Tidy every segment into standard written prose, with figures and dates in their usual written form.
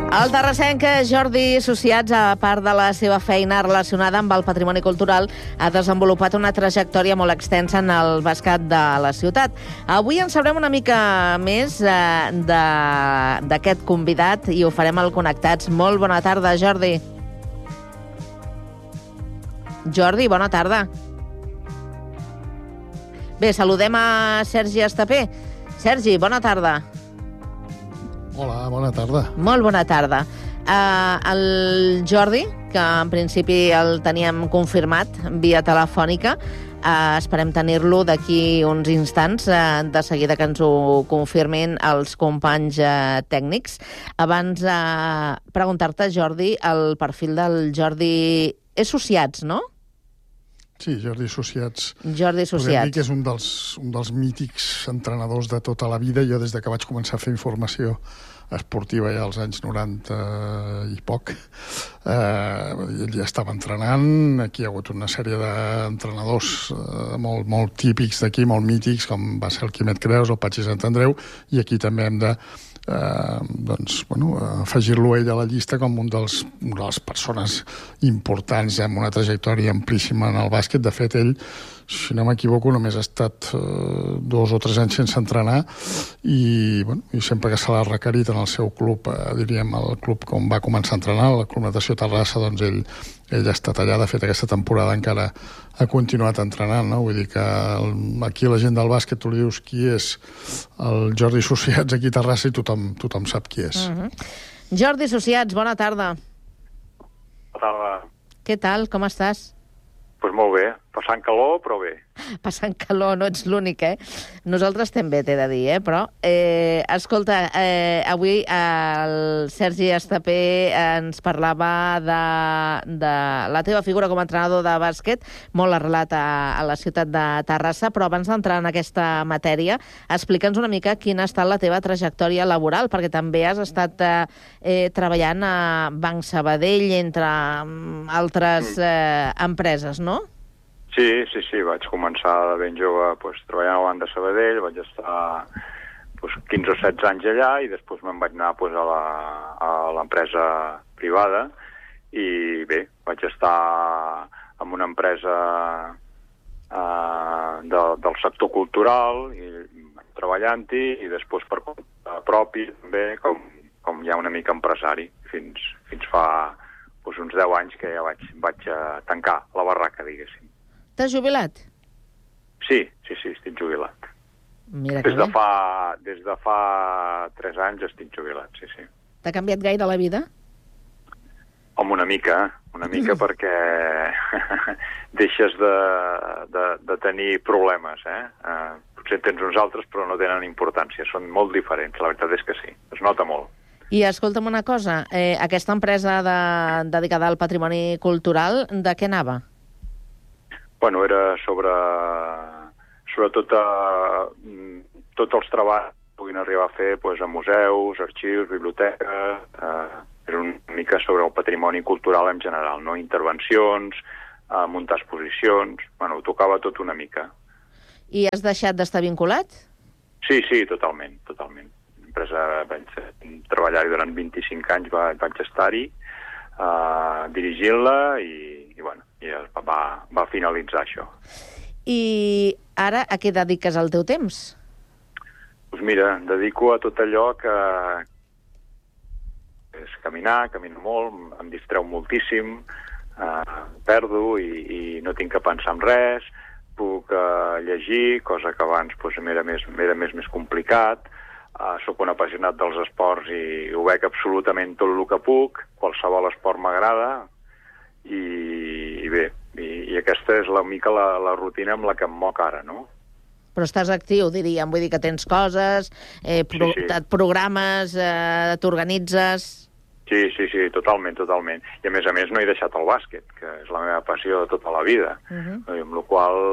El terrassenc Jordi Sociats, a part de la seva feina relacionada amb el patrimoni cultural, ha desenvolupat una trajectòria molt extensa en el bàsquet de la ciutat. Avui en sabrem una mica més d'aquest convidat i ho farem al Connectats. Molt bona tarda, Jordi. Jordi, bona tarda. Bé, saludem a Sergi Estapé. Sergi, bona tarda. Hola, bona tarda. Molt bona tarda. El Jordi, que en principi el teníem confirmat via telefònica, esperem tenir-lo d'aquí uns instants, de seguida que ens ho confirmin els companys tècnics. Abans, preguntar-te, Jordi, el perfil del Jordi... És Sociats, no? Sí, Jordi Sociats. Jordi Sociats. Podem dir que és un dels mítics entrenadors de tota la vida. Jo, des de que vaig començar a fer informació esportiva ja als anys 90 i poc, ell ja estava entrenant. Aquí hi ha hagut una sèrie d'entrenadors molt típics d'aquí, molt mítics, com va ser el Quimet Creus, el Patxi Sant Andreu, i aquí també hem de afegir-lo ell a la llista com una de les persones importants amb una trajectòria amplíssima en el bàsquet. De fet, ell, si no m'equivoco, només ha estat 2 o 3 anys sense entrenar i sempre que se l'ha requerit en el seu club, diríem el club com va començar a entrenar, el Club Natació Terrassa, doncs ell ha estat allà. De fet, aquesta temporada encara ha continuat entrenant, no? Vull dir que aquí la gent del bàsquet, tu li dius qui és el Jordi Sociats aquí a Terrassa i tothom sap qui és. Jordi Sociats, bona tarda. Bona tarda. Què tal, com estàs? Doncs molt bé, passant calor, però bé. Passant calor, no ets l'únic, Nosaltres també, t'he de dir, però... escolta, avui el Sergi Estapé ens parlava de la teva figura com a entrenador de bàsquet, molt arrelat a la ciutat de Terrassa, però abans d'entrar en aquesta matèria, explica'ns una mica quina ha estat la teva trajectòria laboral, perquè també has estat treballant a Banc Sabadell, entre altres empreses, no? Sí, vaig començar de ben jove treballant al Banc de Sabadell, vaig estar 15 o 16 anys allà i després me'n vaig anar a l'empresa privada i bé, vaig estar en una empresa del sector cultural i treballant-hi i després per compte propi també com ja una mica empresari fins fa uns 10 anys que ja vaig tancar la barraca, diguéssim. T'has jubilat? Sí, estic jubilat. Mira que bé. Des de fa 3 anys estic jubilat, sí. T'ha canviat gaire la vida? Home, una mica perquè deixes de tenir problemes, Potser tens uns altres però no tenen importància, són molt diferents, la veritat és que sí, es nota molt. I escolta'm una cosa, aquesta empresa dedicada al patrimoni cultural, de què anava? Bueno, era sobretot tots els treballs que puguin arribar a fer a museus, arxius, biblioteques, era una mica sobre el patrimoni cultural en general, no? Intervencions, muntar exposicions, ho tocava tot una mica. I has deixat d'estar vinculat? Sí, totalment. L'empresa vaig treballar-hi durant 25 anys, vaig estar-hi dirigint-la i va finalitzar això. I ara a què dediques el teu temps? Doncs mira, dedico a tot allò que és camino molt, em distreu moltíssim, perdo i no tinc que pensar en res, puc llegir, cosa que abans m'era més complicat, soc un apassionat dels esports i ho veig absolutament tot el que puc, qualsevol esport m'agrada, i bé, i aquesta és una mica la rutina amb la que em moc ara, no? Però estàs actiu, diríem, vull dir que tens coses, et programes, t'organitzes... Sí, totalment. I a més no he deixat el bàsquet, que és la meva passió de tota la vida, amb la qual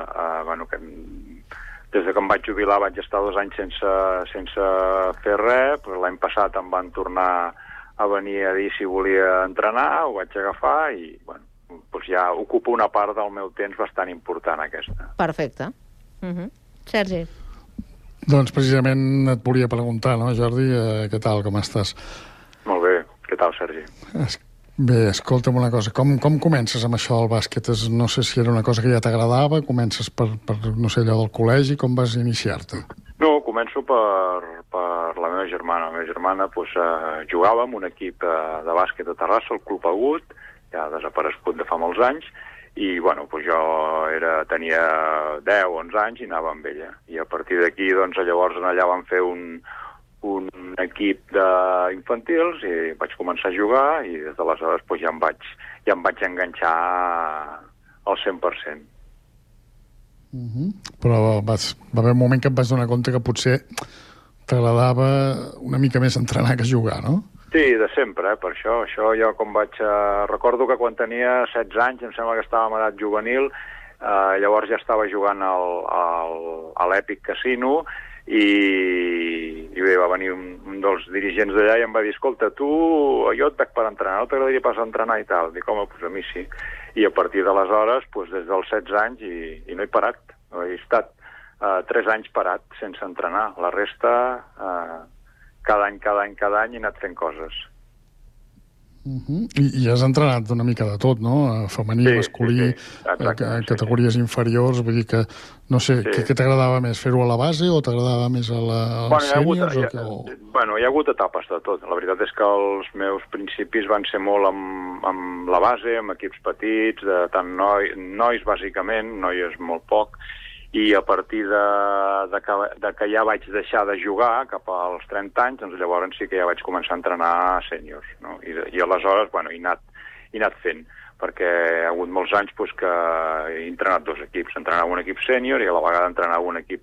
des que em vaig jubilar vaig estar 2 anys sense fer res, però l'any passat em van tornar a venir a dir si volia entrenar, ho vaig agafar i ja ocupa una part del meu temps bastant important aquesta. Perfecte. Sergi. Doncs precisament et volia preguntar, no, Jordi, què tal, com estàs? Molt bé. tal, Sergi? Bé, escolta'm una cosa, com comences amb això del bàsquet? No sé si era una cosa que ja t'agradava, comences per no sé, allò del col·legi, com vas iniciar-te? No, començo per la meva germana. La meva germana jugava en un equip de bàsquet a Terrassa, el Club Agut, ja desaparegut de fa molts anys, i bueno, jo tenia 10 o 11 anys i anava amb ella. I a partir d'aquí, doncs, llavors allà vam fer un equip d'infantils i vaig començar a jugar i des d'aleshores ja em vaig enganxar al 100%. Però va haver un moment que et vas donar compte que potser t'agradava una mica més entrenar que jugar, no? Sí, de sempre, per això jo com recordo que quan tenia 16 anys, em sembla que estava en edat juvenil, llavors ja estava jugant a l'Epic Casino i bé, va venir un dels dirigents d'allà i em va dir, escolta, jo et veig per entrenar, no t'agradaria pas entrenar i tal? Dic, home, doncs a mi sí. I a partir d'aleshores, des dels 16 anys, i no he parat. He estat 3 anys parat sense entrenar. La resta, cada any he anat fent coses. I has entrenat una mica de tot, no? Femení, masculí, categories inferiors, vull dir que, no sé, què t'agradava més, fer-ho a la base o t'agradava més als sèniors? Hi ha hagut etapes de tot. La veritat és que els meus principis van ser molt amb la base, amb equips petits, de tant nois bàsicament, noies molt poc, i a partir de que ja vaig deixar de jugar cap als 30 anys, doncs llavors sí que ja vaig començar a entrenar sèniors, no? I aleshores, he anat fent, perquè hi ha hagut molts anys que he entrenat 2 equips. Entrenava un equip sènior i a la vegada entrenava un equip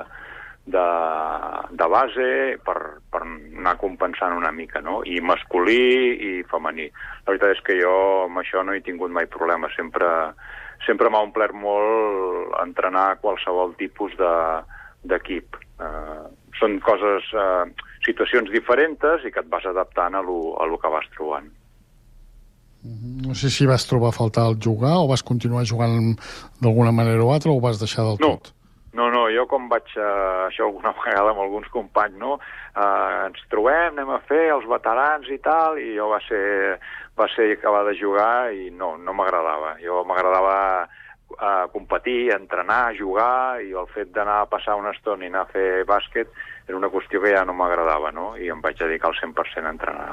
de base per anar compensant una mica, no? I masculí i femení. La veritat és que jo amb això no he tingut mai problema, sempre m'ha omplert molt entrenar qualsevol tipus d'equip. Són situacions diferents i que et vas adaptant a lo que vas trobant. No sé si vas trobar a faltar el jugar o vas continuar jugant d'alguna manera o altra o ho vas deixar del tot? No, jo com vaig, això alguna vegada amb alguns companys, no? Ens trobem, anem a fer els veterans i tal, i jo va ser acabar de jugar i no m'agradava. Jo m'agradava competir, entrenar, jugar, i el fet d'anar a passar una estona i anar a fer bàsquet era una qüestió que ja no m'agradava, no? I em vaig dedicar al 100% a entrenar.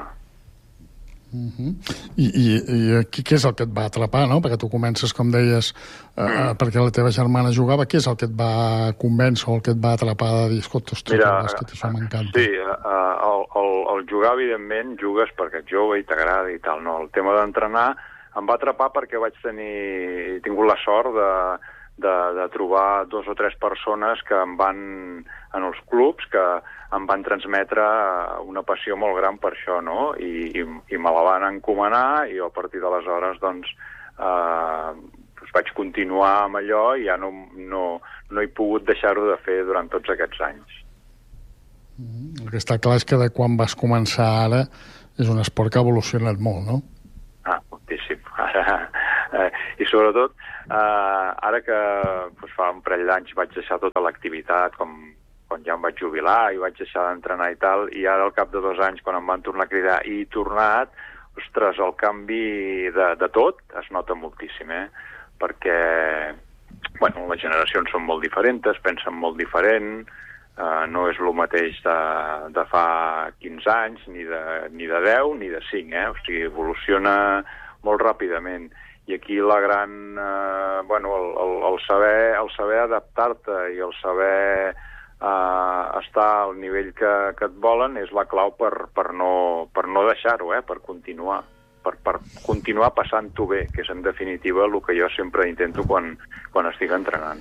I què és el que et va atrapar, no? Perquè tu comences, com deies, perquè la teva germana jugava. Què és el que et va convèncer o el que et va atrapar de dir, escolta, el bàsquet, això m'encanta? Sí, el jugar, evidentment, jugues perquè ets jove i t'agrada i tal, no? El tema d'entrenar em va atrapar perquè he tingut la sort de trobar 2 o 3 persones que em van, en els clubs, que em van transmetre una passió molt gran per això, no? I me la van encomanar i a partir d'aleshores, doncs, vaig continuar amb allò i ja no he pogut deixar-ho de fer durant tots aquests anys. El que està clar és que de quan vas començar ara és un esport que ha evolucionat molt, no? Moltíssim. I sobretot, ara que fa un parell d'anys vaig deixar tota l'activitat, quan ja em vaig jubilar i vaig deixar d'entrenar i tal, i ara al cap de 2 anys, quan em van tornar a cridar i he tornat, ostres, el canvi de tot es nota moltíssim, perquè les generacions són molt diferents, pensen molt diferent, no és el mateix de fa 15 anys, ni de 10, ni de 5, o sigui, evoluciona molt ràpidament. I aquí la gran... el saber adaptar-te i el saber estar al nivell que et volen és la clau per no deixar-ho, per continuar. Per continuar passant-ho bé, que és en definitiva el que jo sempre intento quan estic entrenant.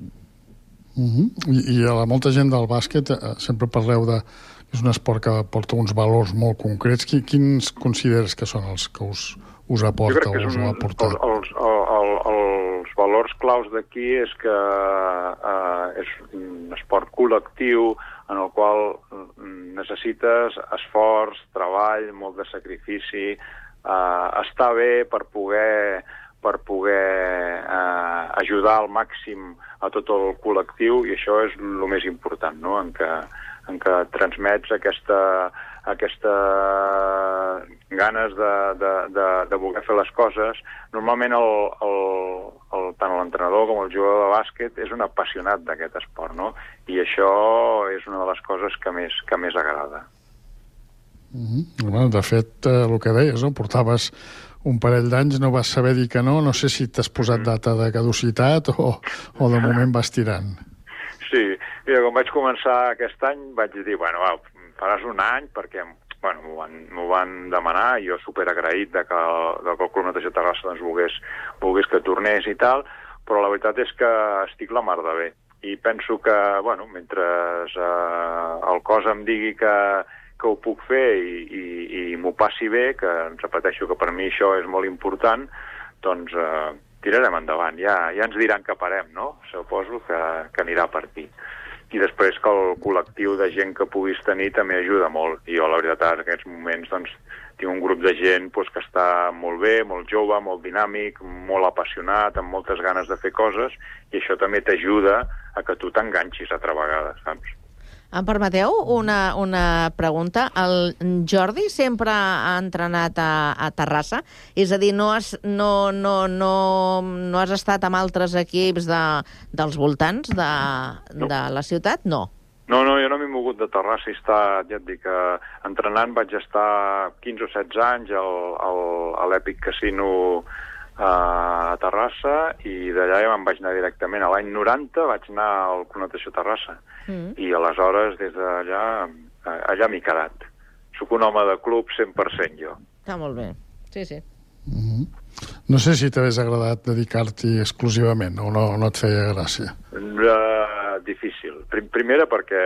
I a molta gent del bàsquet sempre parleu de... És un esport que porta uns valors molt concrets. Quins consideres que són els que us aporta o us ha aportat? Els valors claus d'aquí és que és un esport col·lectiu en el qual necessites esforç, treball, molt de sacrifici, estar bé per poder ajudar al màxim a tot el col·lectiu, i això és el més important, no? En què transmets aquesta aquesta ganes de voler fer les coses. Normalment tant l'entrenador com el jugador de bàsquet és un apassionat d'aquest esport, no? I això és una de les coses que més agrada. Bueno, de fet, el que deies, no? Portaves un parell d'anys, no vas saber dir que no. No sé si t'has posat data de caducitat o de moment vas tirant. Sí, mira, quan vaig començar aquest any vaig dir, bueno, faràs un any perquè m'ho van demanar i jo superagraït de que el Club Natació Terrassa doncs, volgués que tornés i tal, però la veritat és que estic la mar de bé. I penso que, bueno, mentre el cos em digui que ho puc fer i m'ho passi bé, que repeteixo que per mi això és molt important, doncs tirarem endavant. Ja ens diran que parem, no? Suposo que anirà per aquí. I després que el col·lectiu de gent que puguis tenir també ajuda molt. I jo, la veritat, en aquests moments doncs, tinc un grup de gent doncs, que està molt bé, molt jove, molt dinàmic, molt apassionat, amb moltes ganes de fer coses, i això també t'ajuda a que tu t'enganxis altra vegada, saps? Em permeteu una pregunta? El Jordi sempre ha entrenat a Terrassa? És a dir, no has estat amb altres equips dels voltants de la ciutat? No. No, jo no m'he mogut de Terrassa. He estat, ja et dic, entrenant vaig estar 15 o 16 anys a l'Èpic Casino a Terrassa i d'allà ja me'n vaig anar directament. A l'any 90 vaig anar al Club Natació Terrassa i aleshores des d'allà allà m'he quedat. Soc un home de club 100% jo. Està molt bé, sí. No sé si t'hagués agradat dedicar-t'hi exclusivament o no et feia gràcia. Difícil. Primera perquè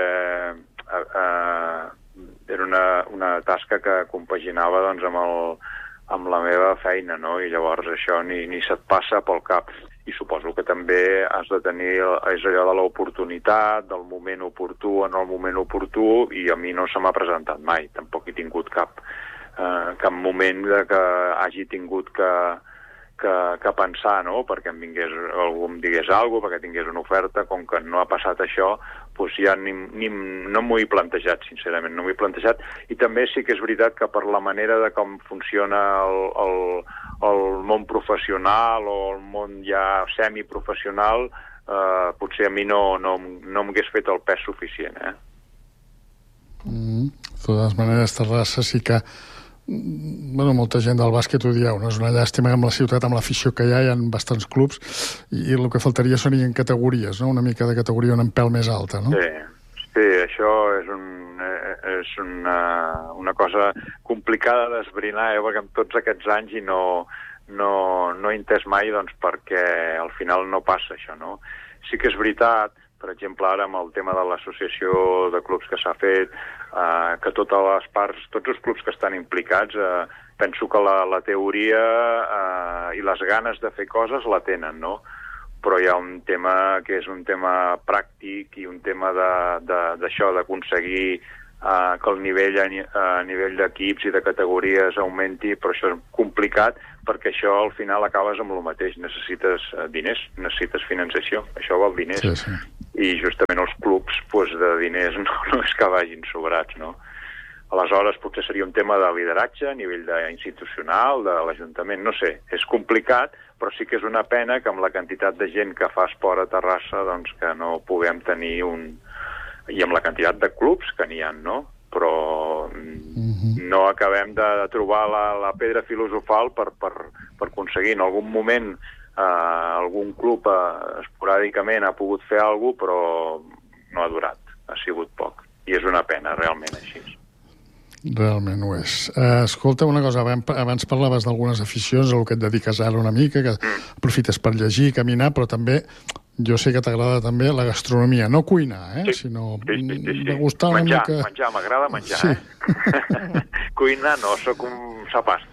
era una tasca que compaginava doncs, amb la meva feina, no? I llavors això ni se't passa pel cap. I suposo que també has de tenir és allò de l'oportunitat, del moment oportú en el moment oportú, i a mi no se m'ha presentat mai. Tampoc he tingut cap moment que hagi tingut que pensar, no? Perquè algú em digués alguna cosa, perquè tingués una oferta. Com que no ha passat això, doncs ja no m'ho he plantejat, sincerament, no m'ho he plantejat. I també sí que és veritat que per la manera de com funciona el món professional o el món ja semiprofessional, potser a mi no m'hagués fet el pes suficient, De totes maneres, Terrassa sí que molta gent del bàsquet ho dieu, no? És una llàstima que amb la ciutat, amb l'afició que hi ha bastants clubs i el que faltaria serien categories, no? Una mica de categoria un pèl més alta, no? Sí, això és una cosa complicada d'esbrinar, perquè amb tots aquests anys i no he entès mai doncs, perquè al final no passa això, no? Sí que és veritat, per exemple, ara amb el tema de l'associació de clubs que s'ha fet, que totes les parts, tots els clubs que estan implicats, penso que la teoria i les ganes de fer coses la tenen, no? Però hi ha un tema que és un tema pràctic i un tema d'això, d'aconseguir que el nivell a nivell d'equips i de categories augmenti, però això és complicat perquè això al final acabes amb el mateix. Necessites diners, necessites finançació, això vol diners. Sí. I justament els clubs de diners no és que vagin sobrats, no? Aleshores potser seria un tema de lideratge a nivell institucional, de l'Ajuntament, no sé, és complicat, però sí que és una pena que amb la quantitat de gent que fa esport a Terrassa doncs que no puguem tenir i amb la quantitat de clubs que n'hi ha, no? Però no acabem de trobar la pedra filosofal per aconseguir. En algun moment algun club esporàdicament ha pogut fer alguna cosa, però no ha durat, ha sigut poc. I és una pena, realment, així. Realment ho és. Escolta, una cosa, abans parlaves d'algunes aficions, a el que et dediques ara una mica, que aprofites per llegir, caminar, però també jo sé que t'agrada també la gastronomia, no cuinar, sinó degustar una mica... Menjar, m'agrada menjar, Cuinar no, sóc un sapàs.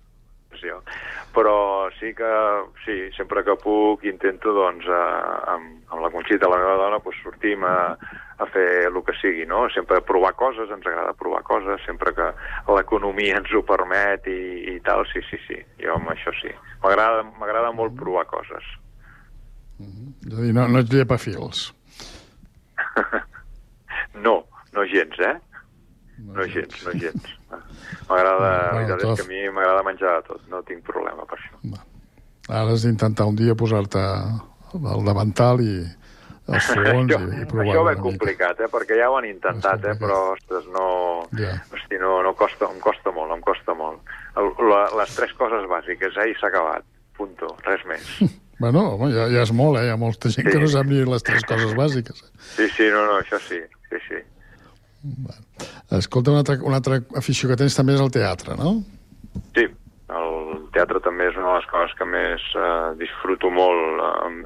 Però sí que, sempre que puc intento, doncs, amb la Conxita, la meva dona, doncs sortim a fer el que sigui, no? Sempre provar coses, ens agrada provar coses, sempre que l'economia ens ho permet i tal, sí. Jo amb això sí. M'agrada molt provar coses. És a dir, no ets llepafils. No gens, No gens. M'agrada, la veritat és que a mi m'agrada menjar de tot, no tinc problema per això. Ara has d'intentar un dia posar-te al davantal i els fogons i provar-ho. Això ho ve complicat, perquè ja ho han intentat, però ostres, em costa molt. Les 3 coses bàsiques, i s'ha acabat, punto, res més. Bueno, home, ja és molt, Hi ha molta gent que no sap ni les 3 coses bàsiques. Sí, això sí. Bueno. Escolta, una altra afició que tens també és el teatre, no? Sí, el teatre també és una de les coses que més disfruto molt.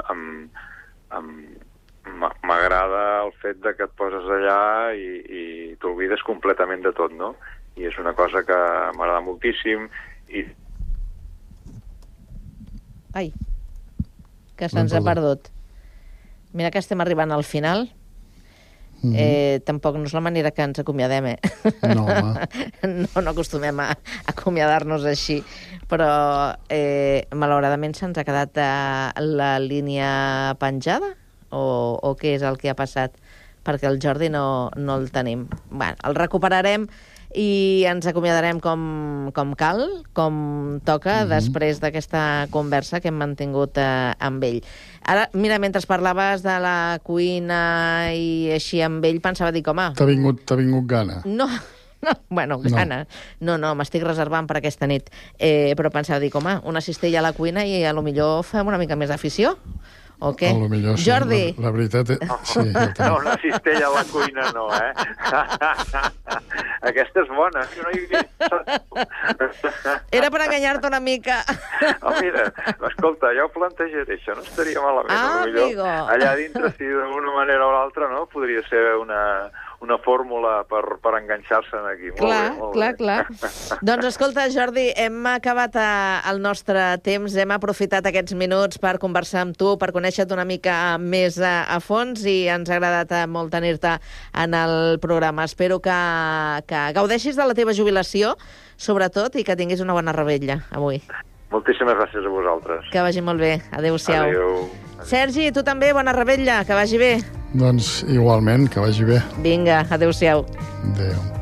M'agrada el fet de que et poses allà i t'oblides completament de tot, no? I és una cosa que m'agrada moltíssim i... Ai, que se'ns ha perdut. Mira que estem arribant al final. Tampoc no és la manera que ens acomiadem, No, home. No acostumem a acomiadar-nos així, però malauradament se'ns ha quedat la línia penjada o què és el que ha passat perquè el Jordi no el tenim. Bueno, el recuperarem i ens acomiadarem com cal, com toca, després d'aquesta conversa que hem mantingut amb ell. Ara, mira, mentre parlaves de la cuina i així amb ell, pensava, dic, home... T'ha vingut gana? No, bueno, gana. No, m'estic reservant per aquesta nit. Però pensava, dic, home, una cistella a la cuina i a lo millor fem una mica més d'afició. O què? Millor, sí. Jordi? La veritat és... Sí, no, una cistella a la cuina no, Aquesta és bona. Era per enganyar-te una mica. Mira, escolta, jo ho plantejaré, això no estaria malament. Amigo. Allà dintre, si d'alguna manera o l'altra, no? Podria ser una fórmula per enganxar-se aquí. Clar. Doncs escolta, Jordi, hem acabat el nostre temps, hem aprofitat aquests minuts per conversar amb tu, per conèixer-te una mica més a fons i ens ha agradat molt tenir-te en el programa. Espero que gaudeixis de la teva jubilació, sobretot, i que tinguis una bona revetlla avui. Moltíssimes gràcies a vosaltres. Que vagi molt bé. Adéu-siau. Adéu. Sergi, tu també, bona revetlla, que vagi bé. Doncs igualment, que vagi bé. Vinga, adéu-siau. Adéu.